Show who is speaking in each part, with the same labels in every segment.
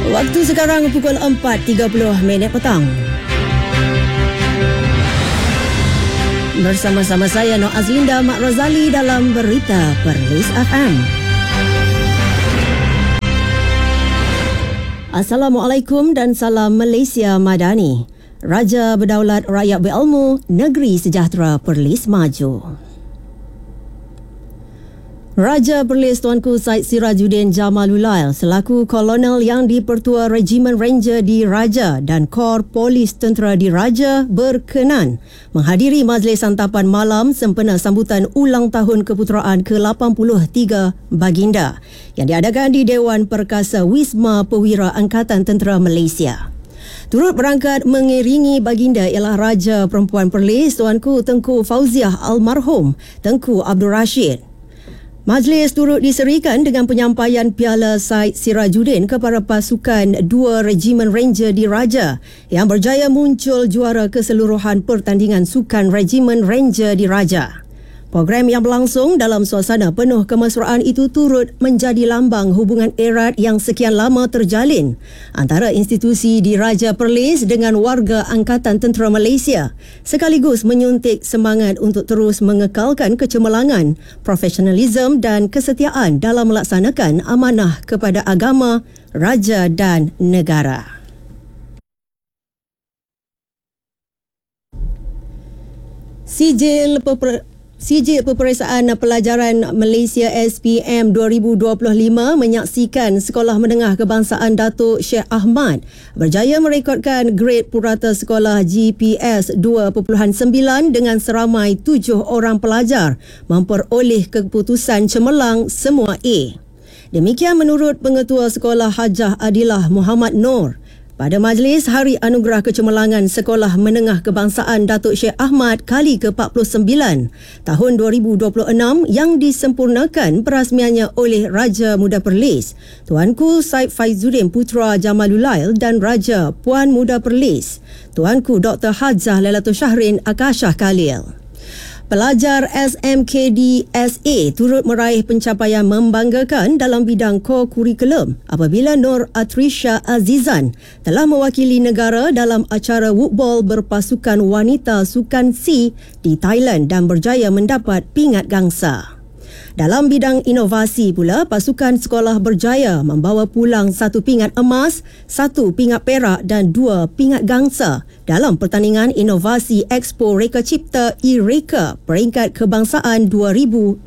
Speaker 1: Waktu sekarang pukul 4.30 petang. Bersama-sama saya Nok Azlinda Mak Rozali dalam Berita Perlis FM. Assalamualaikum dan salam Malaysia Madani. Raja berdaulat, rakyat berilmu, negeri sejahtera Perlis maju. Raja Perlis Tuanku Syed Sirajuddin Jamalulail selaku kolonel yang dipertua Regimen Ranger di Raja dan Kor Polis Tentera di Raja berkenan menghadiri majlis santapan malam sempena sambutan ulang tahun keputeraan ke-83 Baginda yang diadakan di Dewan Perkasa Wisma Perwira Angkatan Tentera Malaysia. Turut berangkat mengiringi Baginda ialah Raja Perempuan Perlis Tuanku Tengku Fauziah Almarhum Tengku Abdul Rashid. Majlis turut diserikan dengan penyampaian Piala Syed Sirajuddin kepada pasukan 2 Regimen Ranger di Raja yang berjaya muncul juara keseluruhan pertandingan sukan Regimen Ranger di Raja. Program yang berlangsung dalam suasana penuh kemesraan itu turut menjadi lambang hubungan erat yang sekian lama terjalin antara institusi di Raja Perlis dengan warga Angkatan Tentera Malaysia, sekaligus menyuntik semangat untuk terus mengekalkan kecemerlangan, profesionalisme dan kesetiaan dalam melaksanakan amanah kepada agama, raja dan negara. Sijil Peperiksaan Pelajaran Malaysia SPM 2025 menyaksikan Sekolah Menengah Kebangsaan Datuk Sheikh Ahmad berjaya merekodkan grade purata sekolah GPS 2.9 dengan seramai 7 orang pelajar memperoleh keputusan cemerlang semua A. Demikian menurut Pengetua Sekolah Hajah Adilah Muhammad Noor. Pada majlis Hari Anugerah Kecemerlangan Sekolah Menengah Kebangsaan Datuk Sheikh Ahmad kali ke-49 tahun 2026 yang disempurnakan perasmiannya oleh Raja Muda Perlis, Tuanku Syed Faizuddin Putra Jamalulail dan Raja Puan Muda Perlis, Tuanku Dr. Hajah Lailatul Syahrin Akashah Khalil. Pelajar SMKD SA turut meraih pencapaian membanggakan dalam bidang core kurikulum apabila Nur Atrisha Azizan telah mewakili negara dalam acara woodball berpasukan wanita Sukan C di Thailand dan berjaya mendapat pingat gangsa. Dalam bidang inovasi pula, pasukan sekolah berjaya membawa pulang 1 pingat emas, 1 pingat perak dan 2 pingat gangsa dalam pertandingan inovasi Expo Reka Cipta E-Reka peringkat kebangsaan 2026.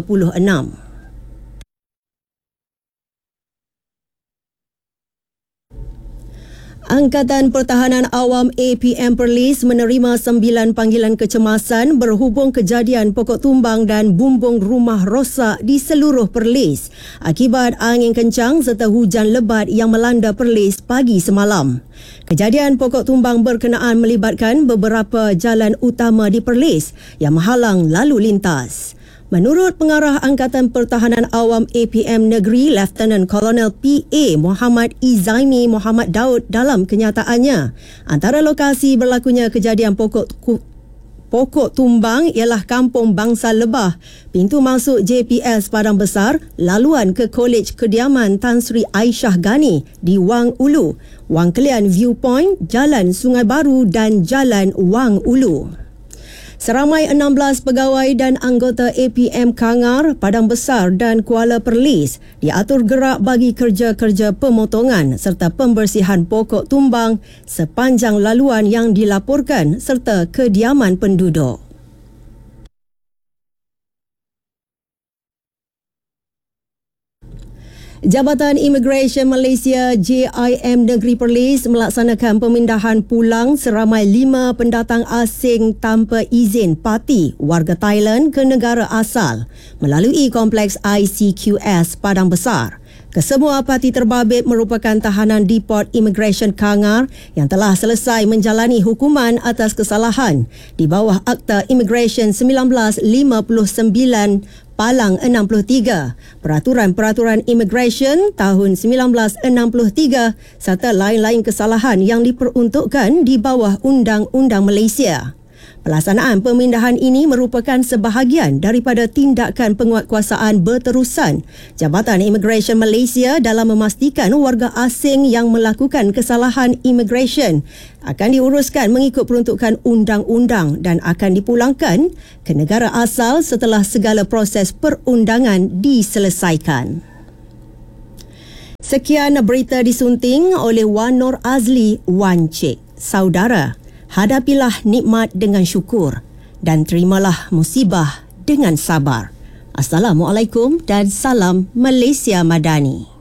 Speaker 1: Angkatan Pertahanan Awam APM Perlis menerima 9 panggilan kecemasan berhubung kejadian pokok tumbang dan bumbung rumah rosak di seluruh Perlis akibat angin kencang serta hujan lebat yang melanda Perlis pagi semalam. Kejadian pokok tumbang berkenaan melibatkan beberapa jalan utama di Perlis yang menghalang lalu lintas. Menurut Pengarah Angkatan Pertahanan Awam APM Negeri, Lieutenant Colonel PA Muhammad Izaimi Muhammad Daud dalam kenyataannya, antara lokasi berlakunya kejadian pokok tumbang ialah Kampung Bangsa Lebah, pintu masuk JPS Padang Besar, laluan ke Kolej Kediaman Tan Sri Aisyah Ghani di Wang Ulu, Wang Kelian Viewpoint, Jalan Sungai Baru dan Jalan Wang Ulu. Seramai 16 pegawai dan anggota APM Kangar, Padang Besar dan Kuala Perlis diatur gerak bagi kerja-kerja pemotongan serta pembersihan pokok tumbang sepanjang laluan yang dilaporkan serta kediaman penduduk. Jabatan Imigresen Malaysia JIM Negeri Perlis melaksanakan pemindahan pulang seramai 5 pendatang asing tanpa izin parti warga Thailand ke negara asal melalui kompleks ICQS Padang Besar. Kesemua parti terbabit merupakan tahanan Depot Immigration Kangar yang telah selesai menjalani hukuman atas kesalahan di bawah Akta Immigration 1959 Palang 63, Peraturan-Peraturan Immigration tahun 1963 serta lain-lain kesalahan yang diperuntukkan di bawah Undang-Undang Malaysia. Pelaksanaan pemindahan ini merupakan sebahagian daripada tindakan penguatkuasaan berterusan Jabatan Imigresen Malaysia dalam memastikan warga asing yang melakukan kesalahan imigresen akan diuruskan mengikut peruntukan undang-undang dan akan dipulangkan ke negara asal setelah segala proses perundangan diselesaikan. Sekian berita disunting oleh Wan Nur Azli Wan Cik. Saudara, hadapilah nikmat dengan syukur dan terimalah musibah dengan sabar. Assalamualaikum dan salam Malaysia Madani.